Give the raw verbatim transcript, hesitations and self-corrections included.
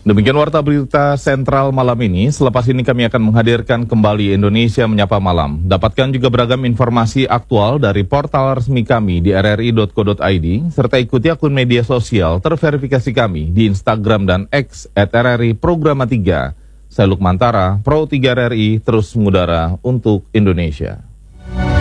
Demikian warta berita sentral malam ini. Selepas ini kami akan menghadirkan kembali Indonesia Menyapa Malam. Dapatkan juga beragam informasi aktual dari portal resmi kami di r r i dot co dot i d, serta ikuti akun media sosial terverifikasi kami di Instagram dan X at R R I Programa tiga. Saya Lukmantara, Pro tiga R R I, terus mengudara untuk Indonesia.